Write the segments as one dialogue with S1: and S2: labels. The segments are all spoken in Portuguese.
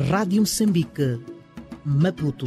S1: Rádio Moçambique, Maputo.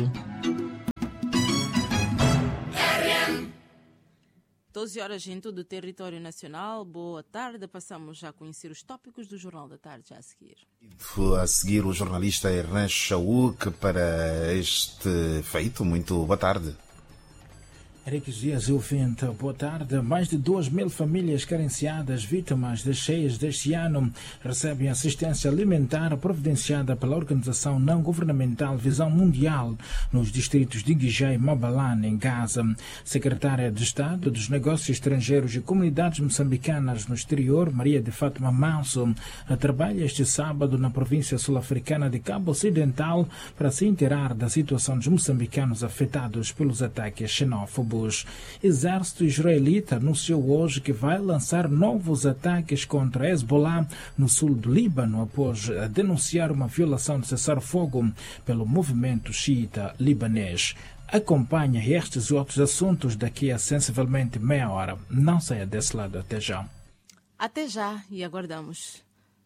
S2: 12 horas em todo o território nacional. Boa tarde. Passamos já a conhecer os tópicos do Jornal da Tarde já a seguir.
S3: A seguir o jornalista Ernesto Chauk para este feito. Muito boa tarde.
S4: Henrique Dias, ouvinte, boa tarde. Mais de 2.000 famílias carenciadas, vítimas das cheias deste ano, recebem assistência alimentar providenciada pela organização não-governamental Visão Mundial nos distritos de Guijé e Mabalane, em Gaza. Secretária de Estado dos Negócios Estrangeiros e Comunidades Moçambicanas no Exterior, Maria de Fátima Manso, trabalha este sábado na província sul-africana de Cabo Ocidental para se inteirar da situação dos moçambicanos afetados pelos ataques xenófobos. Exército israelita anunciou hoje que vai lançar novos ataques contra Hezbollah no sul do Líbano após denunciar uma violação de cessar-fogo pelo movimento xiita libanês. Acompanha estes e outros assuntos daqui a sensivelmente meia hora. Não saia desse lado. Até já.
S2: Até já e aguardamos.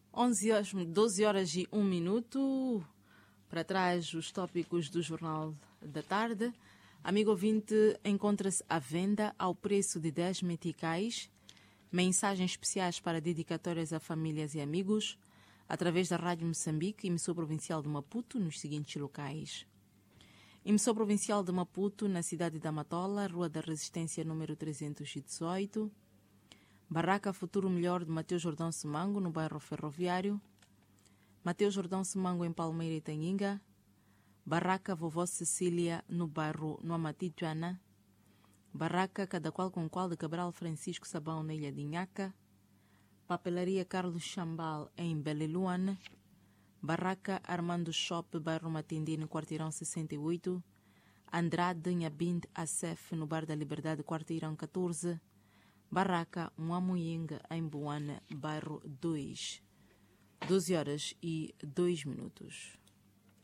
S2: 12 horas e 1 minuto. Para trás os tópicos do Jornal da Tarde. Amigo ouvinte, encontra-se à venda ao preço de 10 meticais, mensagens especiais para dedicatórias a famílias e amigos, através da Rádio Moçambique, emissora provincial de Maputo, nos seguintes locais. Emissora provincial de Maputo, na cidade da Matola, Rua da Resistência, número 318. Barraca Futuro Melhor de Mateus Jordão Semango, no bairro Ferroviário. Mateus Jordão Semango, em Palmeira e Tanhinga. Barraca Vovó Cecília, no bairro Noamatituana. Barraca Cada Qual com Qual de Cabral Francisco Sabão, na Ilha de Inhaca. Papelaria Carlos Chambal, em Beliluane. Barraca Armando Shop, bairro Matindi, no quarteirão 68. Andrade Nhabind Acef, no Bar da Liberdade, quarteirão 14. Barraca Muamuyinga, em Boane, bairro 2. 12 horas e 2 minutos.